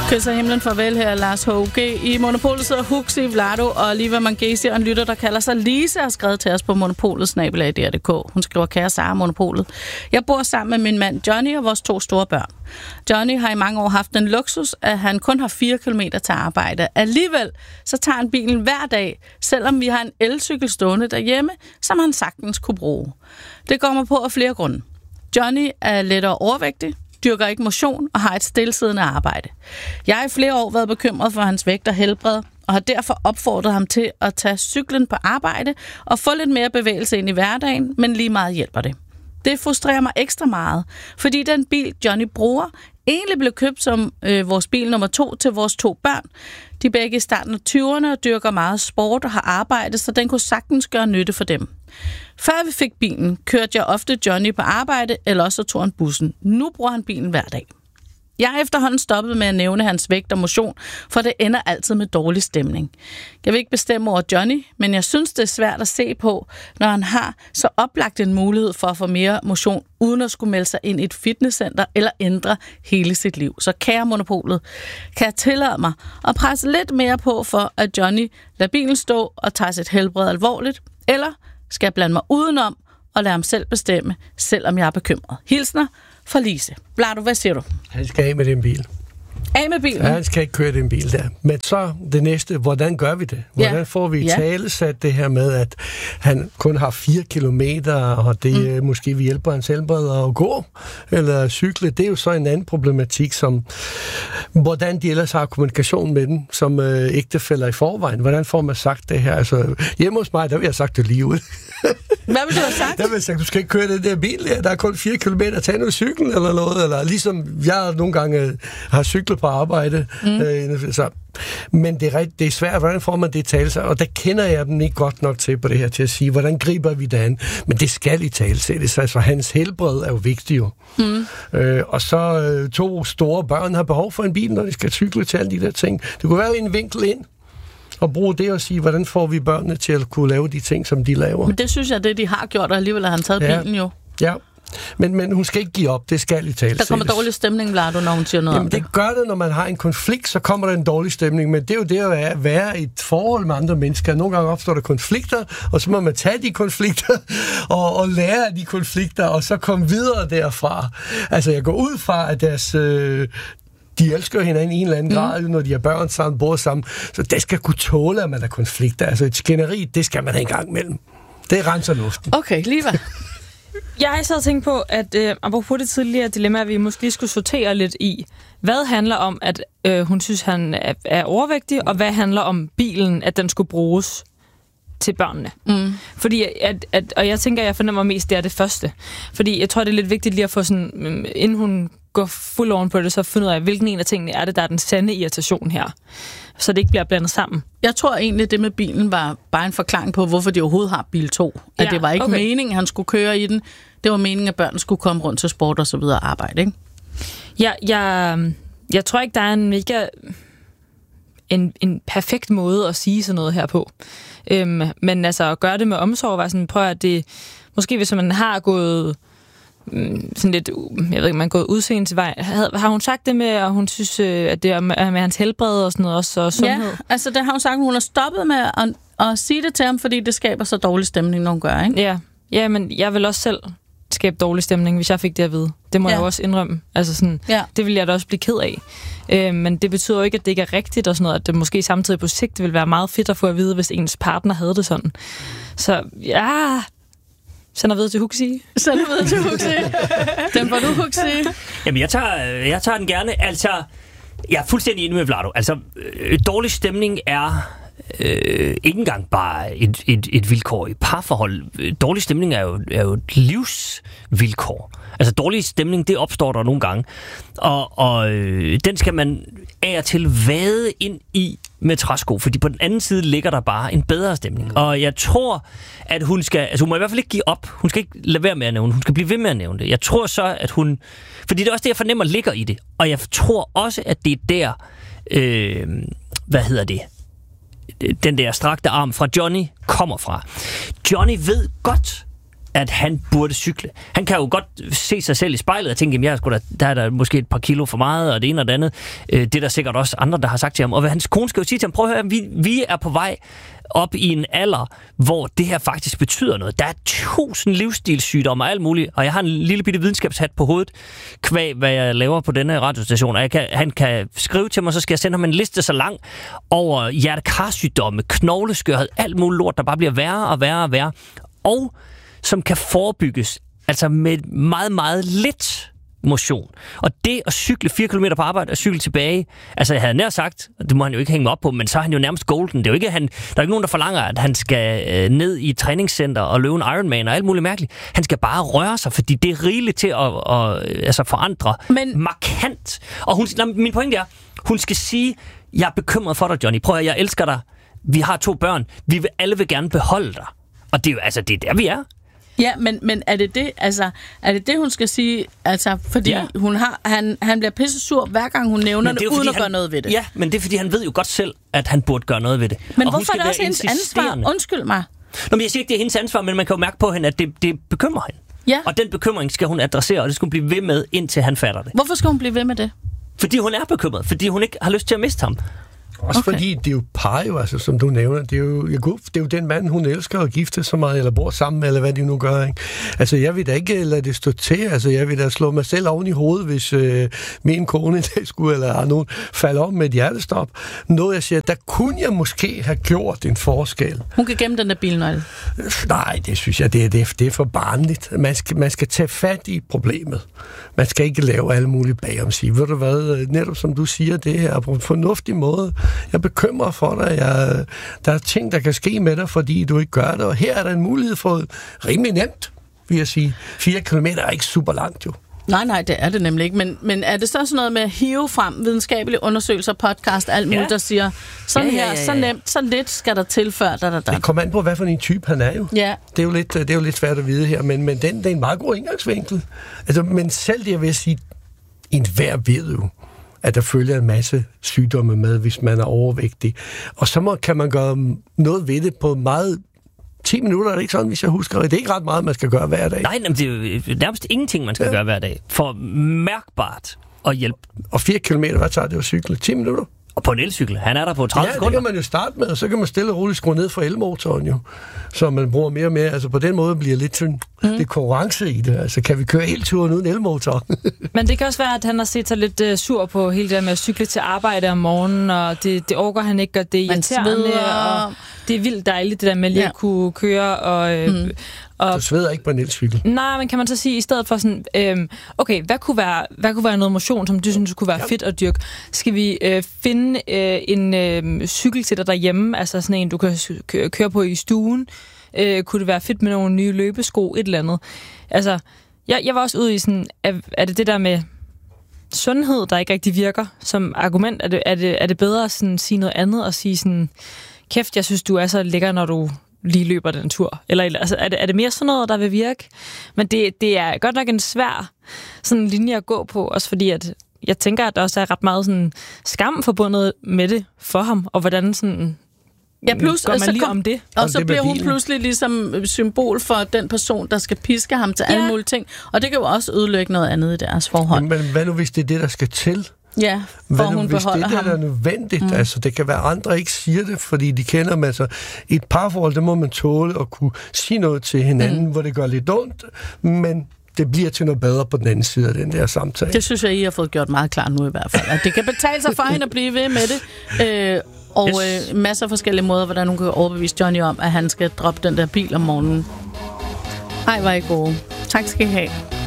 Kysser himlen farvel her, Lars H.G. I Monopolet sidder Huxi, Vlado og Liva Mangesi, og en lytter, der kalder sig Lise, har skrevet til os på monopolet@dr.dk. Hun skriver, kære Sara Monopolet. Jeg bor sammen med min mand Johnny og vores 2 store børn. Johnny har i mange år haft den luksus, at han kun har 4 kilometer til arbejde. Alligevel så tager han bilen hver dag, selvom vi har en elcykel stående derhjemme, som han sagtens kunne bruge. Det går mig på af flere grunde. Johnny er lettere overvægtig, dyrker ikke motion og har et stillesiddende arbejde. Jeg har i flere år været bekymret for hans vægt og helbred, og har derfor opfordret ham til at tage cyklen på arbejde og få lidt mere bevægelse ind i hverdagen, men lige meget hjælper det. Det frustrerer mig ekstra meget, fordi den bil, Johnny bruger, egentlig blev købt som vores bil nummer 2 til vores 2 børn. De er begge i starten af 20'erne og dyrker meget sport og har arbejde, så den kunne sagtens gøre nytte for dem. Før vi fik bilen, kørte jeg ofte Johnny på arbejde, eller også tog han bussen. Nu bruger han bilen hver dag. Jeg har efterhånden stoppet med at nævne hans vægt og motion, for det ender altid med dårlig stemning. Jeg vil ikke bestemme over Johnny, men jeg synes, det er svært at se på, når han har så oplagt en mulighed for at få mere motion, uden at skulle melde sig ind i et fitnesscenter eller ændre hele sit liv. Så kære Monopolet, kan jeg tillade mig at presse lidt mere på for, at Johnny lader bilen stå og tager sit helbred alvorligt, eller skal jeg blande mig udenom og lade ham selv bestemme, selvom jeg er bekymret. Hilsner fra Lise. Vlado, hvad siger du? Han skal af med den bil. Af med bilen? Ja, han skal ikke køre den bil der. Men så det næste, hvordan gør vi det? Hvordan får vi talesat det her med, at han kun har 4 kilometer, og det måske vi hjælper hans helbred at gå eller cykle? Det er jo så en anden problematik, som hvordan de ellers har kommunikation med den, som ægtefæller i forvejen. Hvordan får man sagt det her? Altså, hjemme hos mig, der vil jeg sagt det lige ud. Hvad vil du have sagt? Der vil jeg sagt, du skal ikke køre den der bil der. Der er kun 4 kilometer. Tag nu cyklen eller noget. Eller ligesom jeg nogle gange har cyklet på arbejde. Så. Men det er svært. Hvordan får man det talelse? Og der kender jeg dem ikke godt nok til på det her, til at sige, hvordan griber vi det an? Men det skal i talesættes. Altså, hans helbred er jo vigtigt jo. Og så 2 store børn har behov for en bil, når de skal cykle til alle de der ting. Det kunne være en vinkel ind og bruge det og sige, hvordan får vi børnene til at kunne lave de ting, som de laver. Men det synes jeg, det de har gjort, og alligevel har han taget bilen jo. Ja. Men hun skal ikke give op, det skal i talesættes. Der kommer dårlig stemning, Vlado, når hun siger noget om det. Det gør det, når man har en konflikt, så kommer der en dårlig stemning, men det er jo det at være i et forhold med andre mennesker. Nogle gange opstår der konflikter, og så må man tage de konflikter, og lære af de konflikter, og så komme videre derfra. Altså, jeg går ud fra, at deres de elsker hinanden i en eller anden grad, når de har børn sammen, bor sammen. Så det skal kunne tåle, at man har konflikter. Altså et skænderi, det skal man have en gang imellem. Det renser luften. Okay, Liva. Jeg har så tænkt på, at apropos det tidligere dilemma, at vi måske lige skulle sortere lidt i, hvad handler om, at hun synes, han er overvægtig, og hvad handler om bilen, at den skulle bruges til børnene. Fordi, og jeg tænker, jeg fornemmer mest, det er det første. Fordi jeg tror, det er lidt vigtigt lige at få sådan, inden hun går fuld oven på det, så finde ud af, hvilken en af tingene er det, der er den sande irritation her. Så det ikke bliver blandet sammen. Jeg tror egentlig, det med bilen var bare en forklaring på, hvorfor de overhovedet har bil 2. At det var ikke meningen, han skulle køre i den. Det var meningen, at børnene skulle komme rundt til sport og så videre og arbejde, ikke? Jeg tror ikke, der er en mega en perfekt måde at sige sådan noget her på. Men altså at gøre det med omsorg, var sådan, prøv at det, måske hvis man har gået sådan lidt, jeg ved ikke, man er gået udseende til vej. Har hun sagt det med, at hun synes, at det er med hans helbred og sådan noget også, og sundhed? Ja, altså det har hun sagt, hun har stoppet med at sige det til ham, fordi det skaber så dårlig stemning, når hun gør, ikke? Ja, men jeg vil også selv skabe dårlig stemning, hvis jeg fik det at vide. Det må jeg jo også indrømme. Altså sådan, det vil jeg da også blive ked af. Men det betyder jo ikke, at det ikke er rigtigt og sådan noget, at det måske samtidig på sigt vil være meget fedt at få at vide, hvis ens partner havde det sådan. Så ja, sender videre til Huxi. Sender videre til Huxi. Den får du, Huxi. Jamen, jeg tager den gerne. Altså, jeg er fuldstændig enig med Vlado. Altså, dårlig stemning er ikke engang bare et vilkår i parforhold. Dårlig stemning er jo et livsvilkår. Altså dårlig stemning, det opstår der nogle gange. Og den skal man af og til vade ind i med træsko, fordi på den anden side ligger der bare en bedre stemning. Og jeg tror, at hun skal, altså hun må i hvert fald ikke give op. Hun skal ikke lade være med at nævne. Hun skal blive ved med at nævne det. Jeg tror så, at hun, fordi det er også det, jeg fornemmer ligger i det. Og jeg tror også, at det er der, den der strakte arm fra Johnny kommer fra. Johnny ved godt, at han burde cykle. Han kan jo godt se sig selv i spejlet og tænke, jamen, der er der måske et par kilo for meget, og det ene og det andet. Det er der sikkert også andre, der har sagt til ham. Og hans kone skal jo sige til ham, prøv at høre, vi er på vej op i en alder, hvor det her faktisk betyder noget. Der er 1000 livsstilssygdomme og alt muligt, og jeg har en lille bitte videnskabshat på hovedet, kvæg hvad jeg laver på denne radiostation, og han kan skrive til mig, så skal jeg sende ham en liste så lang over hjertekarsygdomme, knogleskørhed, alt muligt lort, der bare bliver værre og værre og værre, og som kan forebygges, altså med meget, meget lidt motion. Og det at cykle 4 km på arbejde og cykle tilbage, altså jeg havde nær sagt, det må han jo ikke hænge mig op på, men så er han jo nærmest golden. Det er jo ikke, der er ikke nogen, der forlanger, at han skal ned i et træningscenter og løbe en Ironman og alt muligt mærkeligt. Han skal bare røre sig, fordi det er rigeligt til at forandre markant. Og min pointe er, hun skal sige, jeg er bekymret for dig, Johnny. Prøv at jeg elsker dig. Vi har 2 børn. Alle vil gerne beholde dig. Og det er jo, altså, det er der, vi er. Ja, men er det det, altså, er det det, hun skal sige, altså, fordi han bliver pisse sur, hver gang hun nævner det, uden at gøre noget ved det? Ja, men det er, fordi han ved jo godt selv, at han burde gøre noget ved det. Men og hvorfor er det også hendes ansvar? Undskyld mig. Nå, men jeg siger ikke, det er hendes ansvar, men man kan jo mærke på hende, at det bekymrer hende. Ja. Og den bekymring skal hun adressere, og det skal hun blive ved med, indtil han fatter det. Hvorfor skal hun blive ved med det? Fordi hun er bekymret, fordi hun ikke har lyst til at miste ham. Også fordi det er jo par jo, altså, som du nævner. Det er jo den mand, hun elsker at gifte så meget, eller bor sammen med, eller hvad de nu gør. Ikke? Altså, jeg vil da ikke lade det stå til. Altså, jeg vil da slå mig selv oven i hovedet, hvis min kone en dag skulle, eller har nogen falde om med et hjertestop. Noget, jeg siger, der kunne jeg måske have gjort en forskel. Hun kan gemme den der bilnøgle. Nej, det synes jeg, det er for barnligt. Man skal tage fat i problemet. Man skal ikke lave alle mulige bagom sige. Ved du hvad, netop som du siger, det her på en fornuftig måde. Jeg bekymrer for dig. Der er ting, der kan ske med dig, fordi du ikke gør det. Og her er der en mulighed for rimelig nemt, vil jeg sige. 4 kilometer er ikke super langt, jo. Nej, det er det nemlig ikke. Men er det så sådan noget med at hive frem videnskabelige undersøgelser, podcast, alt muligt, der siger, sådan her, så nemt, så lidt skal der tilføre, Det kommer an på, hvad for en type han er jo. Ja. Det er jo lidt svært at vide her, men det er en meget god indgangsvinkel. Altså, men selv det, jeg vil sige, enhver ved jo, at der følger en masse sygdomme med, hvis man er overvægtig. Og så kan man gøre noget ved det på meget 10 minutter, er det ikke sådan, hvis jeg husker. Det er ikke ret meget, man skal gøre hver dag. Nej, det er jo nærmest ingenting, man skal gøre hver dag. For mærkbart at hjælpe. Og 4 kilometer, hvad tager det at cykle? 10 minutter? Og på en elcykel. Han er der på 30 sekunder. Ja, det kan man jo starte med, og så kan man stille og roligt skrue ned for elmotoren jo. Så man bruger mere og mere. Altså på den måde bliver lidt sådan lidt konkurrence i det. Altså kan vi køre hele turen uden elmotor? Men det kan også være, at han har set sig lidt sur på hele det der med at cykle til arbejde om morgenen, og det orker han ikke, og det er irriterende, og det er vildt dejligt, det der med lige at kunne køre og du sveder ikke på en elcykel. Nej, men kan man så sige, i stedet for sådan, okay, hvad kunne være noget motion, som du synes kunne være fedt at dyrke? Skal vi finde en cykel til dig derhjemme, altså sådan en, du kan køre på i stuen? Kunne det være fedt med nogle nye løbesko, et eller andet? Altså, jeg var også ude i sådan, er det der med sundhed, der ikke rigtig virker som argument? Er det bedre at sådan sige noget andet og sige sådan, kæft, jeg synes, du er så lækker, når du lige løber den tur? Eller altså, er det mere sådan noget, der vil virke? Men det er godt nok en svær sådan linje at gå på, også fordi at jeg tænker, at der også er ret meget sådan skam forbundet med det for ham, og hvordan sådan går man lige om det? Og så bliver hun pludselig ligesom symbol for den person, der skal piske ham til alle mulige ting. Og det kan jo også ødelægge noget andet i deres forhold. Men hvad nu, hvis det er det, der skal til? Ja, for hun beholder ham. Hvis det er nødvendigt, altså det kan være, andre ikke siger det, fordi de kender dem. Altså, i et parforhold, det må man tåle at kunne sige noget til hinanden, hvor det gør lidt ondt, men det bliver til noget bedre på den anden side af den der samtale. Det synes jeg, I har fået gjort meget klart nu i hvert fald. At det kan betale sig for hende at blive ved med det. Og masser af forskellige måder, hvordan hun kan overbevise Johnny om, at han skal droppe den der bil om morgenen. Ej, hvor er I gode. Tak skal I have.